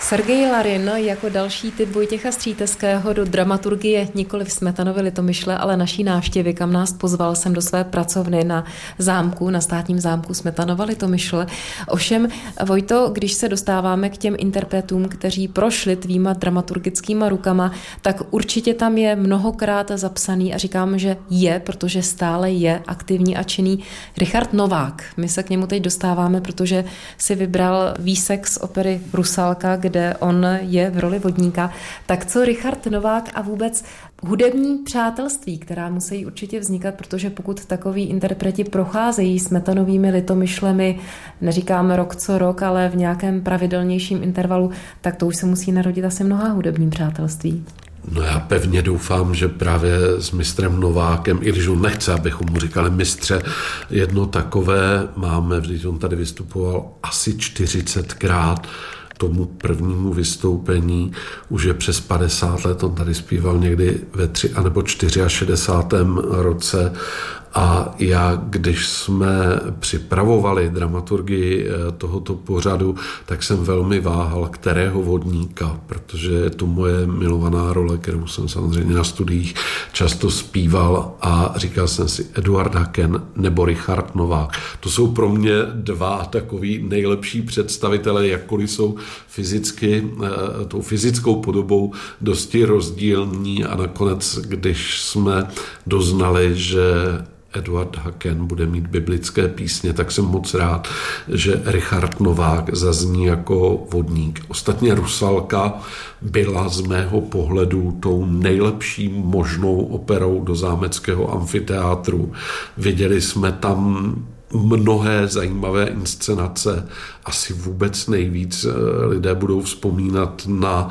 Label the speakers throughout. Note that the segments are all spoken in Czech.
Speaker 1: Sergej Larin jako další typ Vojtěcha Stříteského do dramaturgie nikoli v Smetanově Litomyšle, ale naší návštěvy, kam nás pozval jsem do své pracovny na zámku, na státním zámku Smetanova Litomyšl. Ovšem, Vojto, když se dostáváme k těm interpretům, kteří prošli tvýma dramaturgickýma rukama, tak určitě tam je mnohokrát zapsaný a říkám, že je, protože stále je aktivní a činný Richard Novák. My se k němu teď dostáváme, protože si vybral výsek z opery Rusalka, kde on je v roli vodníka. Tak co Richard Novák a vůbec hudební přátelství, která musí určitě vznikat, protože pokud takoví interpreti procházejí Smetanovými Litomyšlemi, neříkám rok co rok, ale v nějakém pravidelnějším intervalu, tak to už se musí narodit asi mnohá hudební přátelství.
Speaker 2: No já pevně doufám, že právě s mistrem Novákem, i když on nechce, abychom mu říkali mistře, jedno takové máme, vždyť on tady vystupoval asi 40krát, tomu prvnímu vystoupení už je přes 50 let, on tady zpíval někdy ve 3 nebo 64. roce a já, když jsme připravovali dramaturgii tohoto pořadu, tak jsem velmi váhal, kterého vodníka, protože je to moje milovaná role, kterou jsem samozřejmě na studiích často zpíval a říkal jsem si Eduard Haken nebo Richard Novák. To jsou pro mě dva takový nejlepší představitelé, jakkoliv jsou fyzicky, tou fyzickou podobou dosti rozdílní a nakonec, když jsme doznali, že Eduard Haken bude mít biblické písně, tak jsem moc rád, že Richard Novák zazní jako vodník. Ostatně Rusalka byla z mého pohledu tou nejlepší možnou operou do zámeckého amfiteátru. Viděli jsme tam mnohé zajímavé inscenace. Asi vůbec nejvíc lidé budou vzpomínat na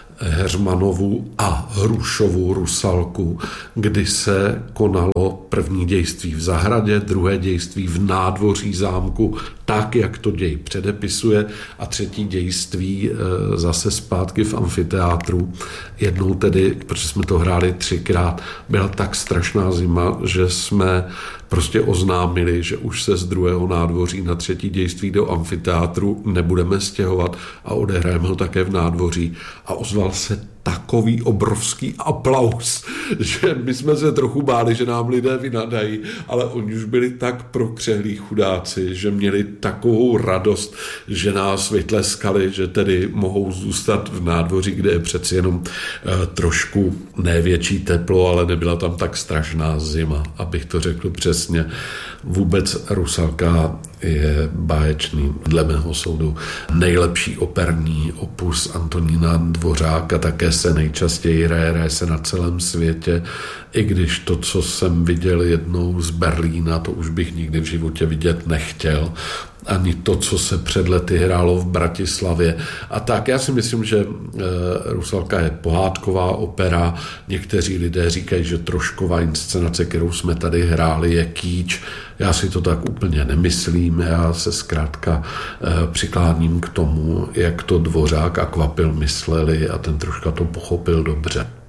Speaker 2: Heřmanovu a Hrušovu Rusalku, kdy se konalo první dějství v zahradě, druhé dějství v nádvoří zámku, tak, jak to děj předepisuje, a třetí dějství zase zpátky v amfiteátru. Jednou tedy, protože jsme to hráli 3krát, byla tak strašná zima, že jsme prostě oznámili, že už se z druhého nádvoří na třetí dějství do amfiteátru nebudeme stěhovat a odehrajeme ho také v nádvoří. A ozval se takový obrovský aplaus, že my jsme se trochu báli, že nám lidé vynadají, ale oni už byli tak prokřehlí chudáci, že měli takovou radost, že nás vytleskali, že tedy mohou zůstat v nádvoří, kde je přeci jenom trošku nevětší teplo, ale nebyla tam tak strašná zima, abych to řekl přesně. Vůbec Rusalka je báječný, dle mého soudu, nejlepší operní opus Antonína Dvořáka, také se nejčastěji hraje se na celém světě, i když to, co jsem viděl jednou z Berlína, to už bych nikdy v životě vidět nechtěl, ani to, co se před lety hrálo v Bratislavě. A tak já si myslím, že Rusalka je pohádková opera. Někteří lidé říkají, že trošková inscenace, kterou jsme tady hráli, je kýč. Já si to tak úplně nemyslím. Já se zkrátka přikláním k tomu, jak to Dvořák a Kvapil mysleli a ten troška to pochopil dobře.